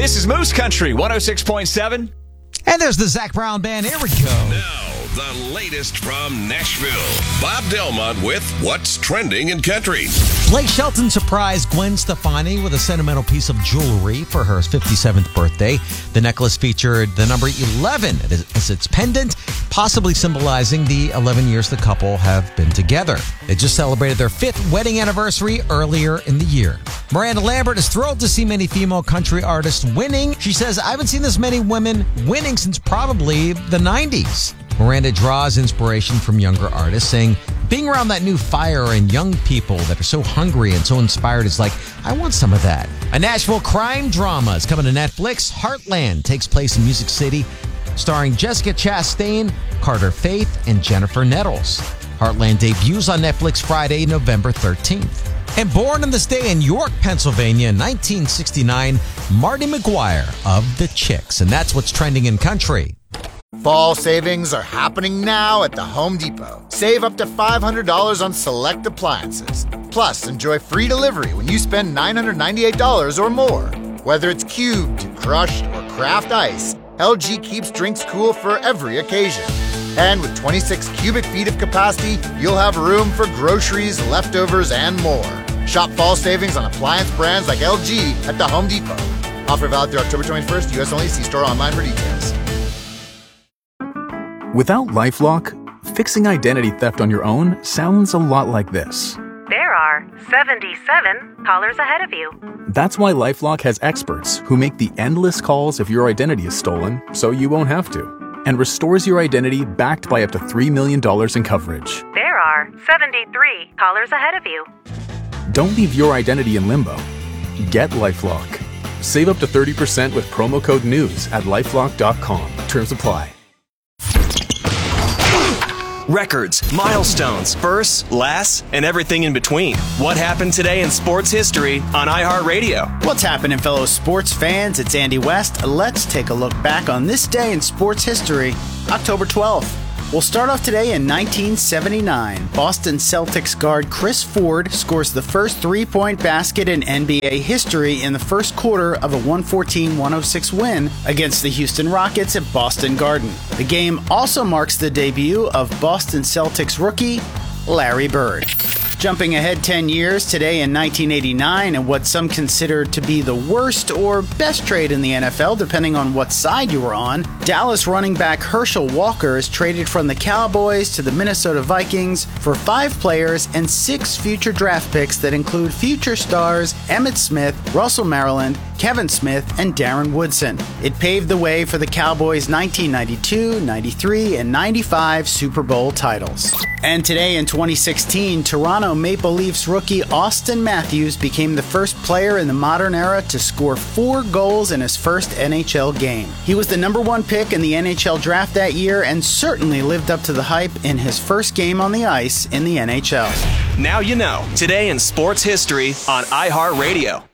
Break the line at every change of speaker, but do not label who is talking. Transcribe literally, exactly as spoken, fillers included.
This is Moose Country one oh six point seven.
And there's the Zach Brown Band. Here we go.
Now, the latest from Nashville. Bob Delmont with What's Trending in Country.
Blake Shelton surprised Gwen Stefani with a sentimental piece of jewelry for her fifty-seventh birthday. The necklace featured the number eleven as its pendant, possibly symbolizing the eleven years the couple have been together. They just celebrated their fifth wedding anniversary earlier in the year. Miranda Lambert is thrilled to see many female country artists winning. She says, I haven't seen this many women winning since probably the nineties. Miranda draws inspiration from younger artists, saying, being around that new fire and young people that are so hungry and so inspired is like, I want some of that. A Nashville crime drama is coming to Netflix. Heartland takes place in Music City, starring Jessica Chastain, Carter Faith, and Jennifer Nettles. Heartland debuts on Netflix Friday, November thirteenth. And born on this day in York, Pennsylvania in nineteen sixty-nine, Marty McGuire of The Chicks. And that's what's trending in country.
Fall savings are happening now at the Home Depot. Save up to five hundred dollars on select appliances. Plus, enjoy free delivery when you spend nine hundred ninety-eight dollars or more. Whether it's cubed, crushed, or craft ice, L G keeps drinks cool for every occasion. And with twenty-six cubic feet of capacity, you'll have room for groceries, leftovers, and more. Shop fall savings on appliance brands like L G at the Home Depot. Offer valid through October twenty-first, U S only. See store online for details.
Without LifeLock, fixing identity theft on your own sounds a lot like this.
There are seventy-seven callers ahead of you.
That's why LifeLock has experts who make the endless calls if your identity is stolen, so you won't have to, and restores your identity backed by up to three million dollars in coverage.
There are seventy-three callers ahead of you.
Don't leave your identity in limbo. Get LifeLock. Save up to thirty percent with promo code NEWS at lifelock dot com. Terms apply.
Records, milestones, firsts, lasts, and everything in between. What happened today in sports history on iHeartRadio?
What's happening, fellow sports fans? It's Andy West. Let's take a look back on this day in sports history, October twelfth. We'll start off today in nineteen seventy-nine. Boston Celtics guard Chris Ford scores the first three-point basket in N B A history in the first quarter of a one fourteen one oh six win against the Houston Rockets at Boston Garden. The game also marks the debut of Boston Celtics rookie Larry Bird. Jumping ahead ten years, today in nineteen eighty-nine, and what some consider to be the worst or best trade in the N F L, depending on what side you were on, Dallas running back Herschel Walker is traded from the Cowboys to the Minnesota Vikings for five players and six future draft picks that include future stars Emmitt Smith, Russell Maryland, Kevin Smith, and Darren Woodson. It paved the way for the Cowboys' nineteen ninety-two, ninety-three, and ninety-five Super Bowl titles. And today in twenty sixteen, Toronto Maple Leafs rookie Austin Matthews became the first player in the modern era to score four goals in his first N H L game. He was the number one pick in the N H L draft that year and certainly lived up to the hype in his first game on the ice in the N H L.
Now you know. Today in sports history on iHeartRadio.